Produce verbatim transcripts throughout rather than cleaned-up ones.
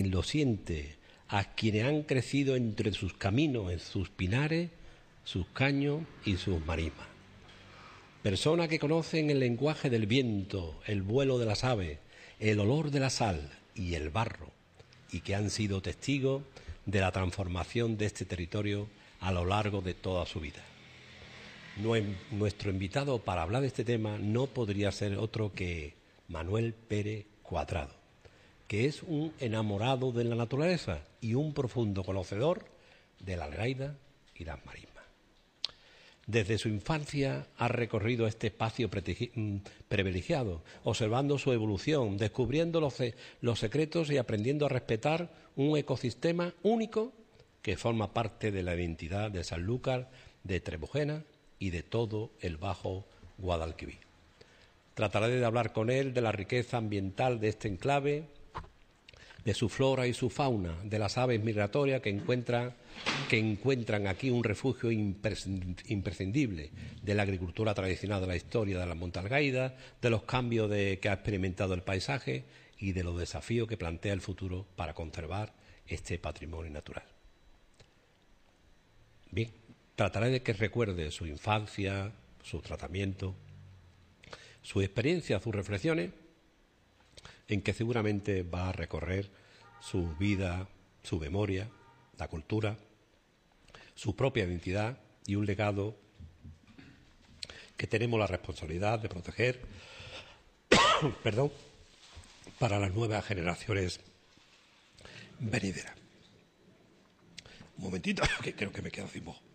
quien lo siente, a quienes han crecido entre sus caminos, en sus pinares, sus caños y sus marismas. Personas que conocen el lenguaje del viento, el vuelo de las aves, el olor de la sal y el barro, y que han sido testigos de la transformación de este territorio a lo largo de toda su vida. Nuestro invitado para hablar de este tema no podría ser otro que Manuel Pérez Cuadrado, que es un enamorado de la naturaleza y un profundo conocedor de la algaida y las marismas. Desde su infancia ha recorrido este espacio privilegiado, observando su evolución, descubriendo los, los secretos y aprendiendo a respetar un ecosistema único que forma parte de la identidad de Sanlúcar, de Trebujena y de todo el Bajo Guadalquivir. Trataré de hablar con él de la riqueza ambiental de este enclave, de su flora y su fauna, de las aves migratorias que encuentran, que encuentran aquí un refugio imprescindible, de la agricultura tradicional de la historia de la Montalgaida, de los cambios de, que ha experimentado el paisaje y de los desafíos que plantea el futuro para conservar este patrimonio natural. Bien, trataré de que recuerde su infancia, su tratamiento, su experiencia, sus reflexiones, en que seguramente va a recorrer su vida, su memoria, la cultura, su propia identidad y un legado que tenemos la responsabilidad de proteger perdón, para las nuevas generaciones venideras. Un momentito, que creo que me quedo sin voz.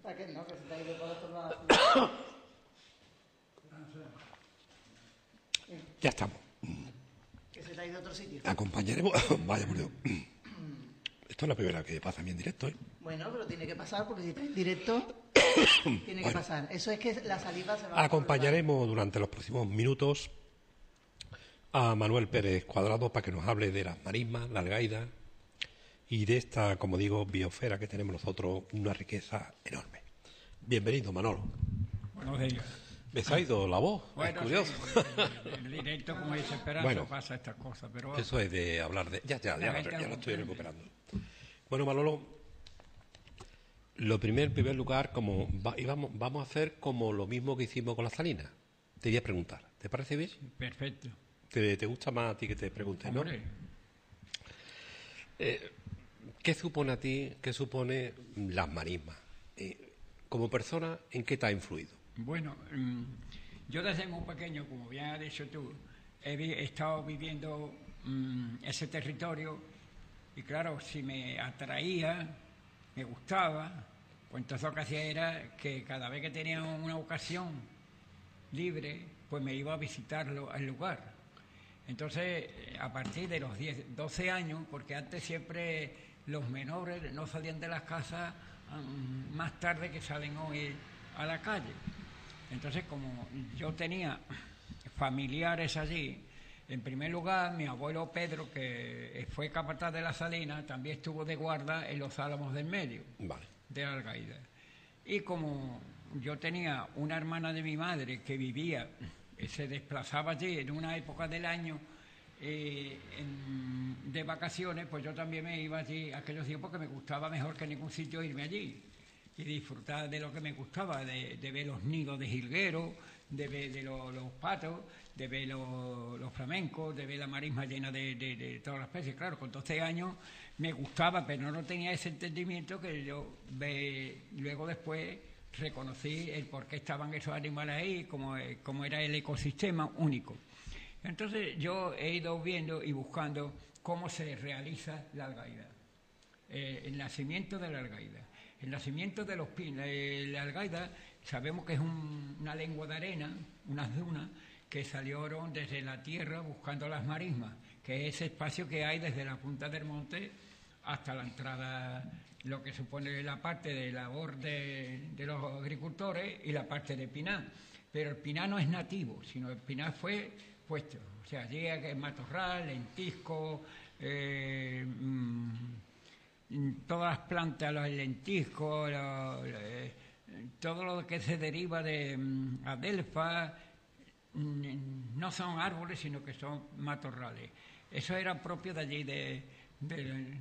Ya estamos. ¿Que se te ha ido a otro sitio? Acompañaremos. Vaya por Dios. Esto es la primera que pasa a mí en directo, ¿eh? Bueno, pero tiene que pasar, porque si está en directo, tiene bueno, que pasar. Eso es que la saliva se va a... Acompañaremos durante los próximos minutos a Manuel Pérez Cuadrado para que nos hable de las marismas, la algaida y de esta, como digo, biosfera que tenemos nosotros, una riqueza enorme. Bienvenido, Manolo. Buenos días. ¿Me se ha ido la voz? Bueno, es curioso. Sí, en el directo, como dice Esperanza, bueno, pasa estas cosas. Pero eso es de hablar de... Ya, ya, ya, ya, ya lo estoy recuperando. Bueno, Manolo, lo primero, en primer lugar, como va, íbamos, vamos a hacer como lo mismo que hicimos con las salinas. Te voy a preguntar, ¿te parece bien? Sí, perfecto. ¿Te, te gusta más a ti que te pregunte, no? Eh, ¿Qué supone a ti, qué supone las marismas? Eh, como persona, ¿en qué te ha influido? Bueno, mmm, yo desde muy pequeño, como bien has dicho tú, he, vi, he estado viviendo mmm, ese territorio y claro, si me atraía, me gustaba, pues entonces lo que hacía era que cada vez que tenía una ocasión libre, pues me iba a visitarlo al lugar. Entonces, a partir de los diez, doce años, porque antes siempre los menores no salían de las casas um, más tarde que salen hoy a la calle. Entonces, como yo tenía familiares allí, en primer lugar, mi abuelo Pedro, que fue capataz de la Salina, también estuvo de guarda en los Álamos del Medio, vale, de Algaida. Y como yo tenía una hermana de mi madre que vivía, se desplazaba allí en una época del año eh, en, de vacaciones, pues yo también me iba allí aquellos días porque me gustaba mejor que en ningún sitio irme allí y disfrutar de lo que me gustaba, de, de ver los nidos de jilgueros, de ver de lo, los patos, de ver lo, los flamencos, de ver la marisma llena de, de, de todas las especies. Claro, con doce años me gustaba, pero no tenía ese entendimiento que yo ve, luego después reconocí el por qué estaban esos animales ahí, cómo, cómo era el ecosistema único. Entonces yo he ido viendo y buscando cómo se realiza la algaida, eh, el nacimiento de la algaida. El nacimiento de los pinos, eh, la algaida, sabemos que es un, una lengua de arena, unas dunas, que salieron desde la tierra buscando las marismas, que es ese espacio que hay desde la punta del monte hasta la entrada, lo que supone la parte de labor de, de los agricultores y la parte de pinar. Pero el pinar no es nativo, sino el pinar fue puesto. O sea, allí hay matorral, lentisco, eh, mmm, todas las plantas, los lentiscos, los, eh, todo lo que se deriva de um, adelfa, mm, no son árboles, sino que son matorrales. Eso era propio de allí, de, de